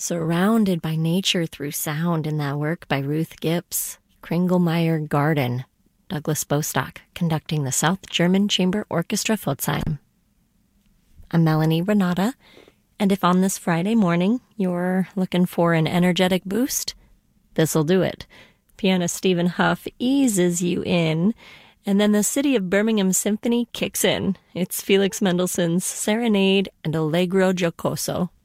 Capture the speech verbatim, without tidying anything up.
surrounded by nature through sound in that work by Ruth Gips. Kringelmeyer Garden. Douglas Bostock, conducting the South German Chamber Orchestra Pforzheim. I'm Melanie Renata, and if on this Friday morning you're looking for an energetic boost, this'll do it. Pianist Stephen Huff eases you in, and then the City of Birmingham Symphony kicks in. It's Felix Mendelssohn's Serenade and Allegro Giocoso.